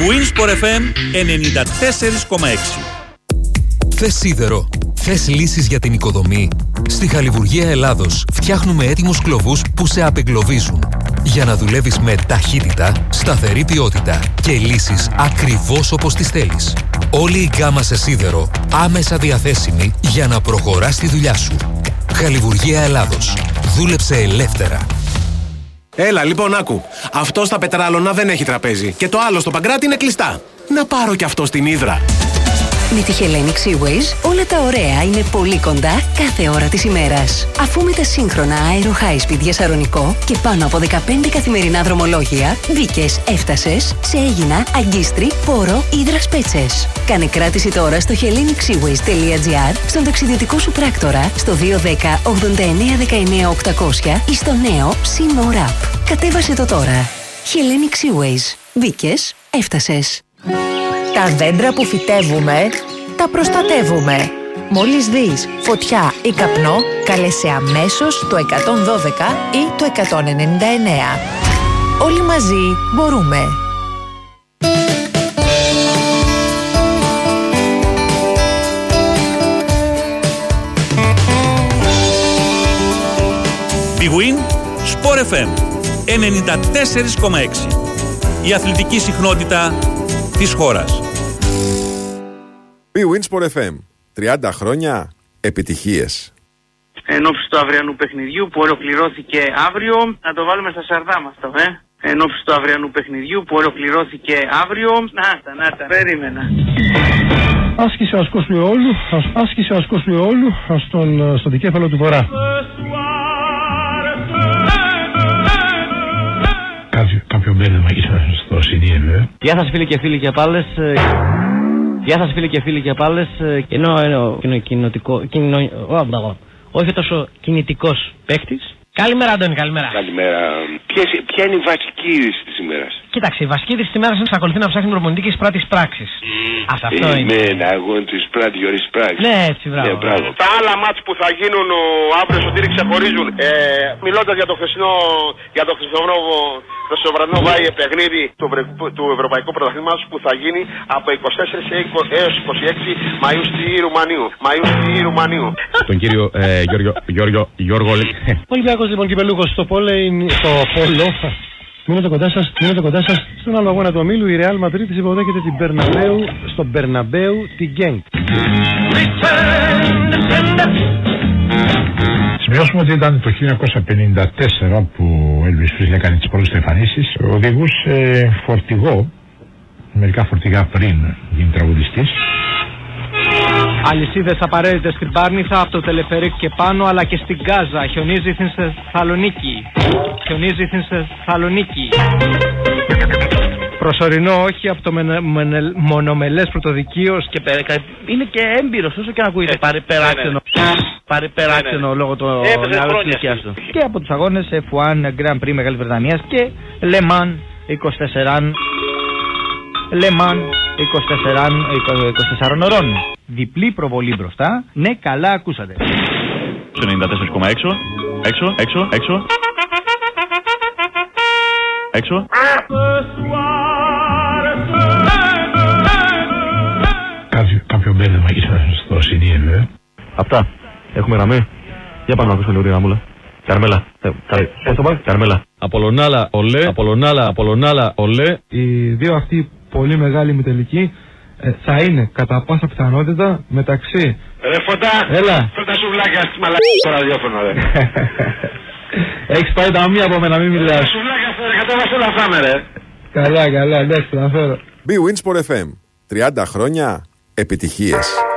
Winsport FM 94,6. Θες σίδερο? Θες λύσεις για την οικοδομή? Στη Χαλιβουργία Ελλάδος φτιάχνουμε έτοιμους κλωβούς που σε απεγκλωβίζουν για να δουλεύεις με ταχύτητα, σταθερή ποιότητα και λύσεις ακριβώς όπως τις θέλεις. Όλη η γκάμα σε σίδερο άμεσα διαθέσιμη για να προχωράς τη δουλειά σου. Χαλιβουργία Ελλάδος. Δούλεψε ελεύθερα. Έλα, λοιπόν, άκου. Αυτό στα Πετράλωνα δεν έχει τραπέζι. Και το άλλο στο Παγκράτη είναι κλειστά. Να πάρω κι αυτό στην Ύδρα. Με τη Hellenic Seaways όλα τα ωραία είναι πολύ κοντά κάθε ώρα της ημέρας. Αφού με τα σύγχρονα Aero High Speed για Σαρονικό και πάνω από 15 καθημερινά δρομολόγια, μπήκες, έφτασες σε Αίγινα, Αγκίστρι, Πόρο, Ύδρας Πέτσες. Κάνε κράτηση τώρα στο hellenicseaways.gr, στον ταξιδιωτικό σου πράκτορα, στο 210 89 19 800 ή στο νέο Sea More App. Κατέβασε το τώρα. Hellenic Seaways. Μπήκες, έφτασες. Τα δέντρα που φυτεύουμε, τα προστατεύουμε. Μόλις δεις φωτιά ή καπνό, κάλεσε αμέσως το 112 ή το 199. Όλοι μαζί μπορούμε. Big Win Sport FM 94,6. Η αθλητική συχνότητα της χώρας. Big Win Sport FM. 30 χρόνια επιτυχίες. Εν ώψη του αυριανού παιχνιδιού που ολοκληρώθηκε αύριο, να το βάλουμε στα σαρδά μας το, Εν ώψη του αυριανού παιχνιδιού που ολοκληρώθηκε αύριο, να τα, περίμενα. Άσκησε ο ασκός του Αιώλου, άσκησε ο ασκός του Αιώλου στον δικέφαλο του Βορρά. Κάποιο μπέρδεμα στο CD, βέβαια. Γεια σας φίλοι και φίλοι και πάλες. Γεια σας φίλοι και φίλοι και πάλες. Όχι τόσο κινητικός παίκτης. Καλημέρα, Αντώνη, καλημέρα. Καλημέρα. Ποια είναι η βασική είδηση της ημέρας? Κοίταξε, η βασική είδηση της ημέρας είναι ότι ακολουθεί να ψάχνει προπονητή και εισπράττει πράξεις. Αυτό είναι. Ναι, αγώνα του εισπράτη, ορις πράξεις. Ναι, έτσι, μπράβο. Τα άλλα μάτς που θα γίνουν αύριο στο τύρι ξεχωρίζουν. Μιλώντας για το χθεσινό βραδινό βάιε παιχνίδι του Ευρωπαϊκού Πρωταθλήματος που θα γίνει από 24 έως 26 Μαΐου στη Ρουμανίου. Τον κύριο Γιώργο. Ολυμπιακός λοιπόν κυπελούχος στο Πόλο. Μείνετε κοντά σας στον άλλο αγώνα του ομίλου. Η Ρεάλ Μαδρίτης υποδέχεται την Μπερναμπέου, στο Μπερναμπέου την Γκένκ. Σημειώσουμε ότι ήταν το 1954 που ο Έλβις Πρίσλι έκανε τις πρώτες εμφανίσεις. Οδηγούσε φορτηγό, μερικά φορτηγά πριν γίνει τραγουδιστής. Αλυσίδες απαραίτητες στην Πάρνηθα, από το Τελεφερίκ και πάνω, αλλά και στην Γκάζα. Χιονίζει στην Θεσσαλονίκη. Προσωρινό όχι από το μονομελές πρωτοδικείο και είναι και έμπειρος όσο και να ακούγεται παρεπεράξενο λόγω του νεαρού ηλικίας του. Και από τους αγώνες F1 Grand Prix Μεγάλης Βρετανίας και Le Mans 24 ωρών. Διπλή προβολή μπροστά. Ναι, καλά ακούσατε. 94,6. Έξω. Κάποιο μπέρδεμα στο CD, βέβαια. Αυτά. Έχουμε γραμμή. Για πάμε να ακούσουμε λίγο τη γραμμούλα. Καρμέλα. Πώς το πάει? Καρμέλα. Απολωνάλα, ολέ. Οι δύο αυτοί πολύ μεγάλοι μητελικοί θα είναι κατά πάσα πιθανότητα μεταξύ. Ρε Φωτά! Έλα! Φωτά σουβλάκια στη μαλακή στο ραδιόφωνο, ρε. Έχεις πάει τα μία από μένα, μην μιλάς. Σουβλάκια στο ρε, κατέβασε όλα αυτά με ρε. Καλά, εντάξει, θα φέρω. Big Win Sport FM. 30 χρόνια επιτυχίες.